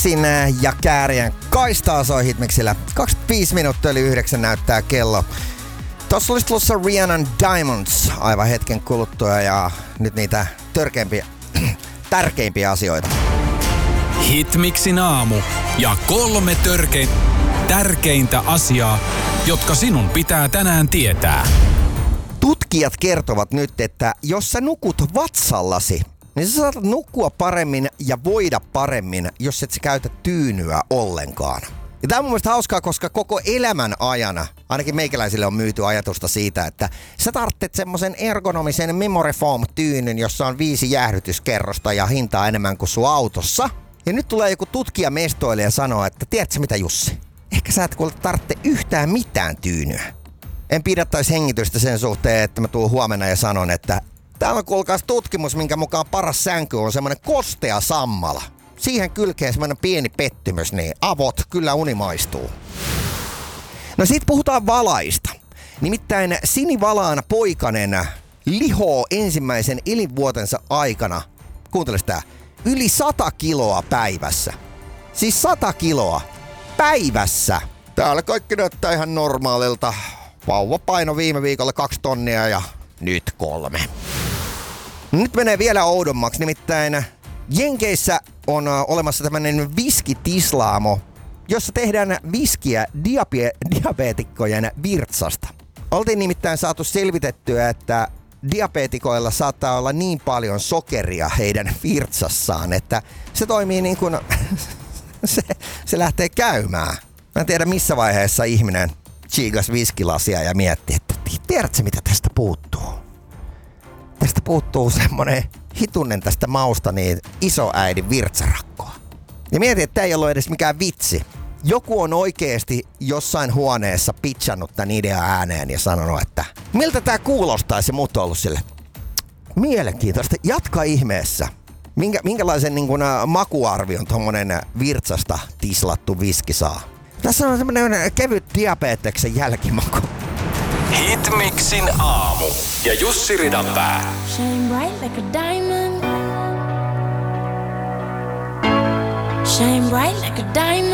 Hitmixin ja Kääriän kaistaa soi Hitmixillä. 25 minuuttia yli 9 näyttää kello. Tossa olisi tulossa Rihannan Diamonds aivan hetken kuluttua ja nyt niitä tärkeimpiä asioita. Hitmixin aamu ja 3 tärkeintä asiaa, jotka sinun pitää tänään tietää. Tutkijat kertovat nyt, että jos sä nukut vatsallasi, niin sä saatat nukkua paremmin ja voida paremmin, jos et sä käytä tyynyä ollenkaan. Ja tää on mun mielestä hauskaa, koska koko elämän ajana, ainakin meikäläisille on myyty ajatusta siitä, että sä tarvitset semmosen ergonomisen memory foam tyynyn, jossa on 5 jäähdytyskerrosta ja hintaa enemmän kuin sun autossa. Ja nyt tulee joku tutkija mestoille ja sanoo, että tiedätkö mitä Jussi? Ehkä sä et kuule tarvitse yhtään mitään tyynyä. En pidättäisi hengitystä sen suhteen, että mä tuun huomenna ja sanon, että täällä on kuulkaas tutkimus, minkä mukaan paras sänky on semmonen kostea sammala. Siihen kylkeen semmonen pieni pettymys, niin avot kyllä unimaistuu. No sit puhutaan valaista. Nimittäin sinivalaana poikanen lihoo ensimmäisen elinvuotensa aikana, kuunteles tää, yli 100 kiloa päivässä. Siis 100 kiloa päivässä. Täällä kaikki näyttää ihan normaalilta. Vauva paino viime viikolla 2 tonnia ja nyt 3. Nyt menee vielä oudommaksi, nimittäin Jenkeissä on olemassa tämmönen viskitislaamo, jossa tehdään viskiä diabeetikkojen virtsasta. Oltiin nimittäin saatu selvitettyä, että diabeetikoilla saattaa olla niin paljon sokeria heidän virtsassaan, että se toimii niin kuin se lähtee käymään. Mä en tiedä missä vaiheessa ihminen chiigas viskilasia ja mietti, että tiedätkö mitä tästä puuttuu? Tästä puuttuu semmonen hitunen tästä mausta niin isoäidin virtsarakkoa. Ja mietin, että tää ei ollut edes mikään vitsi. Joku on oikeesti jossain huoneessa pitchannut tän idean ääneen ja sanonut, että miltä tää kuulostaisi, ja muut on ollut sille. Mielenkiintoista. Jatka ihmeessä. Minkälaisen niin kun, makuarvion tommonen virtsasta tislattu viski saa? Tässä on semmonen kevyt diabeteksen jälkimaku. Hitmixin aamu ja Jussi Ridanpää. Shine bright like a diamond. Shine bright like a diamond.